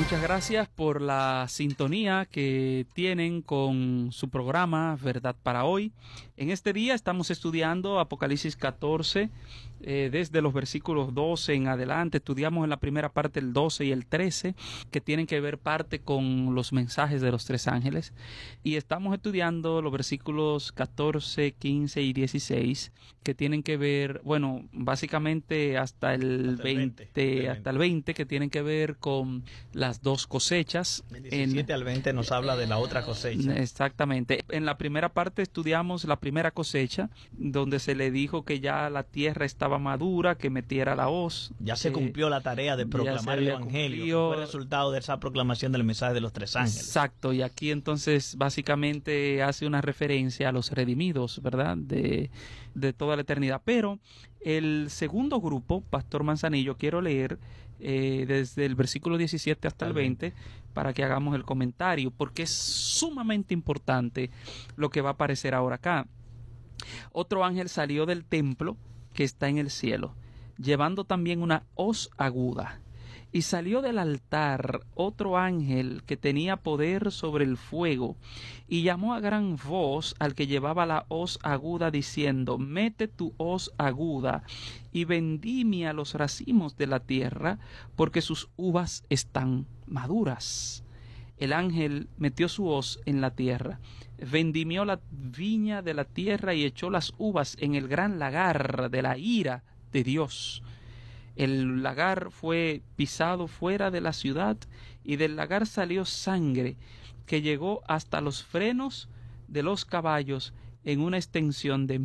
Muchas gracias por la sintonía que tienen con su programa Verdad para Hoy. En este día estamos estudiando Apocalipsis 14, desde los versículos 12 en adelante. Estudiamos en la primera parte el 12 y el 13, que tienen que ver parte con los mensajes de los tres ángeles. Y estamos estudiando los versículos 14, 15 y 16, que tienen que ver, bueno, básicamente hasta el 20, que tienen que ver con las dos cosechas. El 17 al 20 nos habla de la otra cosecha. Exactamente. En la primera parte estudiamos la primera cosecha, donde se le dijo que ya la tierra estaba madura, que metiera la hoz. Ya se cumplió la tarea de proclamar el Evangelio, que fue el resultado de esa proclamación del mensaje de los tres ángeles. Exacto, y aquí entonces básicamente hace una referencia a los redimidos, ¿verdad? De toda la eternidad. Pero el segundo grupo, Pastor Manzanillo, quiero leer desde el versículo 17 hasta el 20 para que hagamos el comentario, porque es sumamente importante lo que va a aparecer ahora acá. Otro ángel salió del templo que está en el cielo, llevando también una hoz aguda. Y salió del altar otro ángel que tenía poder sobre el fuego, y llamó a gran voz al que llevaba la hoz aguda, diciendo: mete tu hoz aguda y vendimia los racimos de la tierra, porque sus uvas están maduras. El ángel metió su hoz en la tierra, vendimió la viña de la tierra y echó las uvas en el gran lagar de la ira de Dios. El lagar fue pisado fuera de la ciudad, y del lagar salió sangre que llegó hasta los frenos de los caballos en una extensión de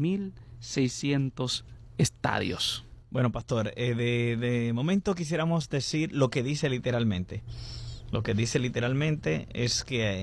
1,600 estadios. Bueno, pastor, de momento quisiéramos decir lo que dice literalmente. Lo que dice literalmente es que